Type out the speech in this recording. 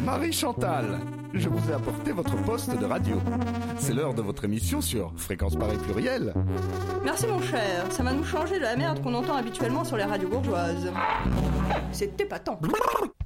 Marie-Chantal, je vous ai apporté votre poste de radio. C'est l'heure de votre émission sur Fréquence Paris Pluriel. Merci mon cher, ça va nous changer de la merde qu'on entend habituellement sur les radios bourgeoises. C'est épatant.